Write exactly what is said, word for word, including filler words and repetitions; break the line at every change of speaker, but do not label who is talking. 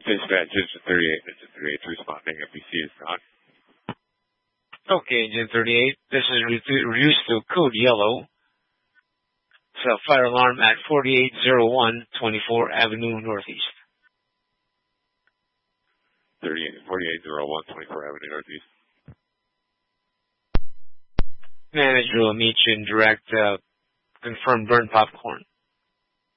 Dispatch, Engine thirty-eight, Engine thirty-eight responding. F B C is gone.
Okay, Engine thirty-eight, this is re- reduced to code yellow. So fire alarm at forty-eight oh one twenty-four Avenue Northeast.
thirty-eight, forty-eight oh one twenty-four Avenue Northeast.
Manager will meet you and direct, uh, confirm burn popcorn.